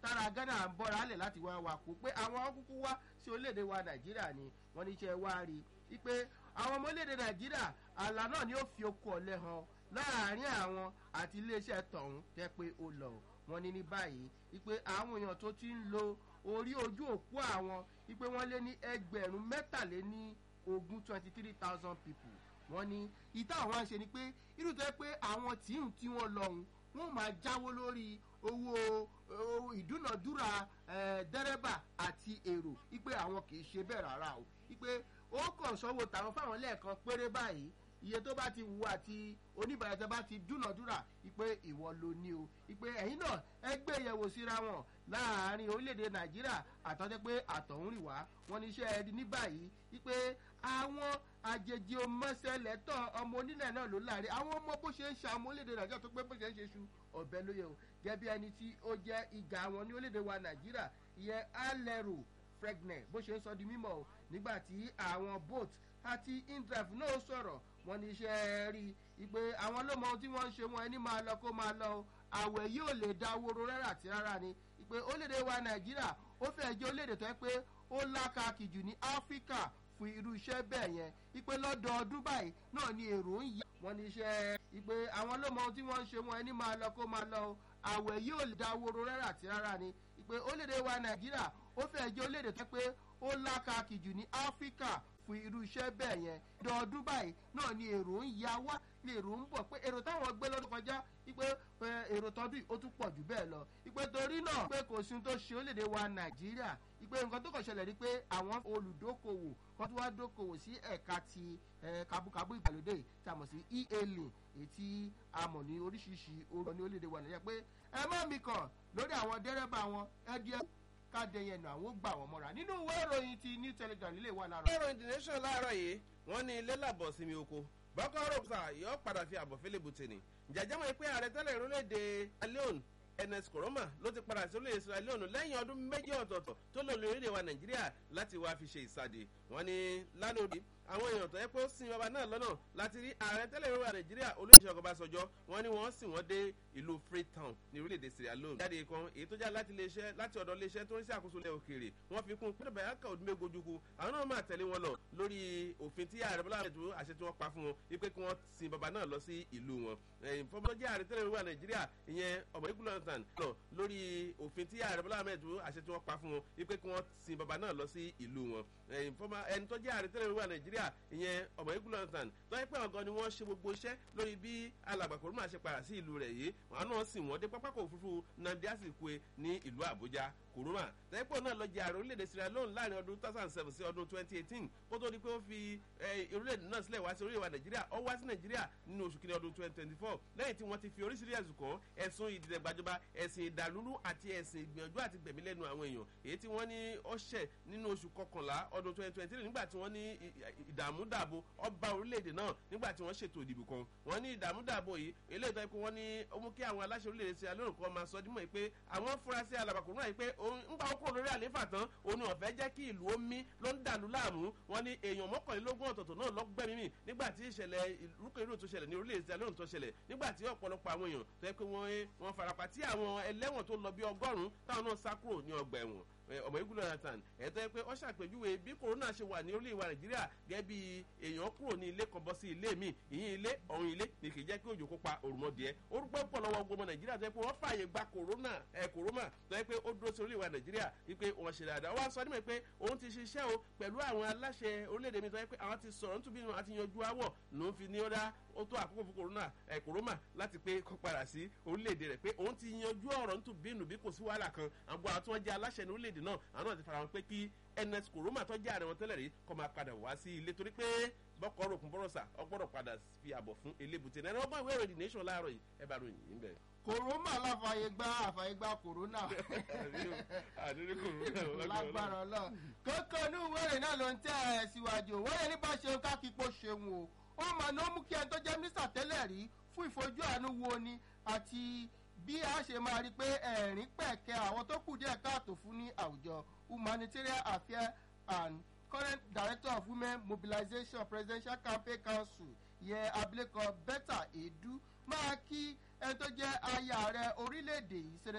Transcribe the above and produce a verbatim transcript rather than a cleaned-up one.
tára Ghana ń bọ́ra lẹ̀ láti wá wà kó pé àwọn kúkú wá sí orílẹ̀-èdè wa Nàìjíríà ni wọ́n ní iṣẹ́ wá rí i pé àwọn ọmọ orílẹ̀-èdè Nàìjíríà àlà náà ni ó fi okun ọ̀lẹ hàn láàárín àwọn àti iléeṣẹ́ tọ̀hún tẹ́ pé ó lọ wọ́n ní ní báyìí wípé àwọn èèyàn tó ti ń lo orí ojú òpó àwọn wípé wọ́n lé ní ẹgbẹ̀rún mẹ́tàléní ogún twenty three thousand people wọ́n ní ìta àwọn ṣe ni pé irú tó yẹ pé àwọn tíhùn tí wọ́n lọ́hùn wọ́n máa jáwó lórí owó ìdúnàdúrà dẹ́rẹ́bà àti èrò wípé àwọn kì í ṣe bẹ́ẹ̀ rárá o wípé ó kàn sanwó tàwọn fáwọn lẹ́ẹ̀kan péré báyìí iye tó bá ti wù àti oníbàárà tó bá ti dúnàdúrà wípé ìwọ ló ní o wípé ẹ̀yin náà ẹ gbé yẹ̀wò síra wọn láàárín orílẹ̀-èdè Nàìjíríà àtọ́jẹ́ pé àtọ̀hún rì wá wọn ní iṣẹ́ ẹni ní báyìí wípé àwọn àjèjì ọmọọṣẹ́lẹ̀tọ̀ ọmọ onílẹ̀ náà ló láàrin àwọn ọmọ bó ṣe ń ṣe àwọn orílẹ̀-èdè Nàìjíríà tó pé bó ṣe ń ṣe ṣu ọ̀bẹ lóye o gẹ́bí ẹni tí ó jẹ́ ìgà wọn ní orílẹ̀-èdè wa Nàìjíríà ìyẹn Alero Fregney bó ṣe ń sọ di mímọ̀ o nígbà tí àwọn boat àti indrive náà sọ̀rọ̀ wọ́n ní iṣẹ́ rí i pé àwọn ló mọ ohun tí wọ́n ń ṣe wọn ẹni máa lọ kó máa lọ àwẹ̀ yóò lè dá wóró rárá àti rárá ni pé orílẹ̀-èdè wa Nàìjíríà ó fẹ́ jẹ́ orílẹ̀-èdè tó yẹ pé ó lákàkì jù ní Áfíríkà fún irú iṣẹ́ bẹ́ẹ̀ yẹn ipe lọ́dọọdún báyìí náà ni èrò ń yá wọ́n ní iṣẹ́ ipe àwọn ló mọ ohun tí wọ́n ń ṣe wọn ẹni máa lọ kó máa lọ àwẹ̀ yóò lè dá wóró rárá àti rárá ni ipe orílẹ̀-èdè wa Nàìjíríà ó fẹ́ jẹ́ orílẹ̀-èdè tó yẹ pé ó lákàkì jù ní Áfíríkà fún irú iṣẹ́ bẹ́ẹ̀ yẹn lọ́dọọdún báyìí náà ni èrò ń ya wá ní èrò ń bọ̀ pé èrò táwọn gbé lọ́dún kọjá wípé èrò tọdún ó tún pọ̀ jù bẹ́ẹ̀ lọ wípé torí náà pé kò sí ohun tó ṣe orílẹ̀-èdè wa Nàìjíríà wípé nǹkan tó kàn ṣẹlẹ̀ ni pé àwọn olùdókòwò kan tó wá dókòwò sí ẹ̀ka ti kabúkabú ìgbàlódé tí a mọ̀ sí e-hailing èyí tí a mọ̀ ní oríṣiríṣi orúkọ ní orílẹ̀-èdè wa Nàìjíríà pé ẹ má mi kàn lórí àwọn dẹ́rẹ́bà wọn ẹ díẹ̀ káde yẹn nù àwọn gbà wọ́n mọ́ra nínú ìwé ìròyìn ti New Telegraph nílé wa láàárọ̀. ìròyìn The Nation láàárọ̀ yìí wọ́n ní ilé làbọ̀ sinmi oko Boko Haram sà yóò padà fi àbọ̀ fẹ́lẹ̀ bùtẹ̀ ni jàjẹ́ mọ̀ pé ààrẹ tẹ́lẹ̀ orílẹ̀-èdè Leon Ernest Koroma ló ti padà sí orílẹ̀-èdè Sierra Leone lẹ́yìn ọdún méjì ọ̀tọ̀ọ̀tọ̀ tó lò lórí orílẹ̀-èdè wa Nàìjíríà láti wá fi ṣe ìsáde wọ́n ní lánàá òde àwọn èèyàn tó yẹ pé ó sin bàbá náà lọ́nà láti rí ààrẹ tẹ́lẹ̀ orílẹ̀-èdè Nàìjíríà olóyè Ọbásanjọ́ wọ́n ní wọ́n sì wọ́n dé ìlú Freetown ní orílẹ̀-èdè Sierra Leone jáde kan èyí tó já láti iléeṣẹ́ láti ọ̀dọ̀ iléeṣẹ́ tó ń ṣe àkóso ilẹ̀ òkèèrè wọ́n fi kún pé Bayaka Odumegojukwu àwọn náà máa tẹ̀lé wọn lọ lórí òfin tí ààrẹ Bọ́lá Ahmed àṣẹ tí wọ́n pa fún wọn wípé kí wọ́n sin bàbá náà lọ sí ìlú wọn ìfọwọ́jẹ́ ààrẹ tẹ́lẹ̀ orílẹ̀-èdè Nàìjíríà ìyẹn ọmọ ikú lọ́ntàn lọ lórí òfin tí ààrẹ Bọ́lá Ahmed àṣẹ tí wọ́n pa fún wọn wípé kí wọ́n sin bàbá náà lọ sí ìlú wọn ẹni tó jẹ́ ààrẹ tẹ́lẹ̀ orílẹ̀-èdè Nàìjíríà ìyẹn ọmọ ikú lọ́ntàn tó yẹ pé ọ̀gán ni wọ́n ṣe gbogbo iṣẹ́ lórí bí alàgbà Koroma ṣe padà sí ìlú rẹ̀ yìí wọn náà sì wọ́n dé pápákọ̀ òfurufú Nnamdi Azikiwe ní ìlú Àbújá Koroma tẹ́pọ̀ náà lọ jẹ́ ààrẹ orílẹ̀-èdè Sierra Leone láàrin ọdún two thousand seven sí ọdún twenty eighteen kó tó di pé ó fi orílẹ̀-èdè náà sílẹ̀ wá sí orílẹ̀-èdè wa Nàìjíríà ó wá sí Nàìjíríà nínú oṣù kìíní ọdún twenty twenty four lẹ́yìn tí wọ́n ti fi oríṣiríṣi ẹ̀sùn kàn ẹ̀sùn ìdìtẹ̀gbàjọba ẹ̀sìn ìdàlúrú àti ẹ̀sìn ìgbìyànjú àti gbẹ̀mí lẹ́nu àwọn èèyàn èyí tí wọ́n ní ó ṣẹ̀ nínú oṣù kọkànlá ọdún twenty twenty three nígbà tí wọ́n ní ìdààmúdàbò ọba orílẹ̀-èdè náà nígbà tí wọ́n ṣètò ìdìbò kan wọ́n ní ìdààmúdàbò yìí eléyìí tó yẹ pé wọ́n ní ó mú kí àwọn aláṣẹ orílẹ̀-èdè Sierra Leone kan máa sọ dímọ̀ yìí pé àwọn afurasí alàgbà Koroma yìí pé ńgbà ó kúrò lórí àlééfà tán òun ò fẹ́ jẹ́ kí ìlú ó mí ló ń dàlú láàmú wọ́n ní èèyàn mọ́kànlélógún ọ̀tọ̀ọ̀tọ̀ náà lọ́gbẹ́mí mì nígbà tí ìṣẹ̀lẹ̀ rúkèrú tó ṣẹlẹ̀ ní orílẹ̀-èdè Sierra Leone tó ṣẹlẹ̀ nígbà tí ọ̀pọ̀lọpọ̀ àwọn èèyàn tó yẹ pé wọ́n farapa tí àwọn ẹlẹ́wọ̀n tó lọ bí ọgọ́rùn-ún táwọn náà sá kúrò ní ọgbà ẹ̀wọ̀n ọmọ igun Jonathan ẹ̀tọ́ ẹ pé ó ṣàpèjúwe bí Korona ṣe wà ní orílẹ̀ ìwà Nàìjíríà gẹ́gẹ́ bí èèyàn kúrò ní ilé kan bọ́ sí ilé mi ìyín ilé ọ̀hún ilé ní kì í jẹ́ kí òjò kópa òrùmọdìẹ orúkọ pọ̀ lọ́wọ́ gbọmọ Nàìjíríà tó yẹ pé wọ́n fààyè gba Korona ẹ̀ Koroma tó yẹ pé ó dúró sí orílẹ̀ ìwà Nàìjíríà wípé wọ́n ṣe dáadáa wọ́n á sọ nímọ̀ pé òun ti ṣiṣẹ́ o pẹ̀lú àwọn aláṣẹ orílẹ̀-èdè mi tó yẹ pé àwọn ti sọ̀rọ̀ nítorí wọn àti yanjú awọ̀ ló ń fi ní ọ̀dà ó tó àkókò fún Korona ẹ̀ Koroma láti pé kó padà sí orílẹ̀-èdè rẹ̀ pé òun ti yanjú ọ̀rọ̀ nítorí bínú bí kò sí wàhálà kan àwọn àwọn tí wọ́n jẹ́ aláṣẹ ní orílẹ̀-èdè náà àwọn náà ti fara wọn pé kí Ernest Koroma tó jẹ́ ààrẹ wọn tẹ́lẹ̀ rí kó máa padà wá sí ilé torí pé bọ́kọ̀ rògùn bọ́rọ̀sà ọgbọ́dọ̀ padà fi àbọ̀ fún elébùté náà ọgbọ́n ìwé ìròyìn The Nation láàárọ̀ yìí ẹ bá ròyìn yín bẹ̀. Koroma láfààyè gbá àfààyè gbá Korona lágbára lọ kókó inú ìwé ìròyìn náà ló ń tẹ̀ ẹ́ síwájú wọ́n ní bá ṣeun kákìpọ̀ ṣeun o ó mà ní ó mú kí ẹni tó jẹ́ mínísítà tẹ́lẹ̀ rí fún ìfojú àánú wo ni àti bí a ṣe máa rí pé ẹ̀rín pẹ̀kẹ́ àwọn tó kù díẹ̀ káàtó fún ní àwùjọ Humanitarian Affairs and current Director of Women Mobilization Presidential Campaign Council yẹ abilékọ Betta Edu máa kí ẹni tó jẹ́ aya ààrẹ orílẹ̀-èdè yìí